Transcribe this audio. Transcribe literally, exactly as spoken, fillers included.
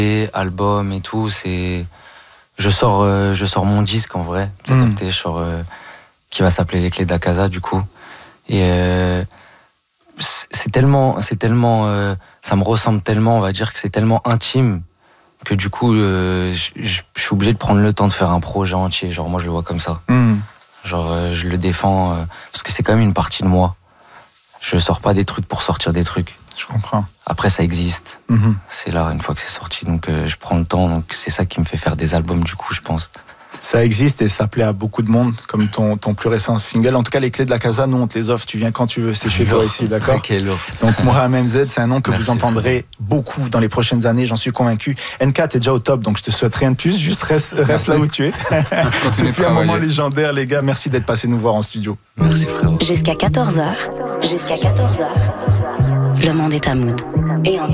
Et album et tout, c'est... Je sors, euh, je sors mon disque en vrai, tout Mm. capté, sur, euh, qui va s'appeler Les Clés de la Casa du coup. Et euh, c'est c'est tellement, c'est tellement, euh, ça me ressemble tellement, on va dire que c'est tellement intime que du coup, euh, je je- je suis obligé de prendre le temps de faire un projet entier. Genre moi, je le vois comme ça. Mm. Genre euh, je le défends euh, parce que c'est quand même une partie de moi. Je sors pas des trucs pour sortir des trucs. Je comprends. Après, ça existe. Mhm. C'est là une fois que c'est sorti, donc euh, je prends le temps. Donc c'est ça qui me fait faire des albums du coup, je pense. Ça existe et ça plaît à beaucoup de monde, comme ton, ton plus récent single. En tout cas, Les Clés de la Casa, nous, on te les offre. Tu viens quand tu veux. C'est chez toi ici, d'accord? Ok, lourd. Donc, Mohamed M Z, c'est un nom que Merci. vous entendrez beaucoup dans les prochaines années, j'en suis convaincu. N K, t'es déjà au top, donc je te souhaite rien de plus. Juste reste, reste là où tu es. C'est fait un moment légendaire, les gars. Merci d'être passé nous voir en studio. Merci frérot. Jusqu'à quatorze heures. Jusqu'à quatorze heures. Le monde est à Mood. Et en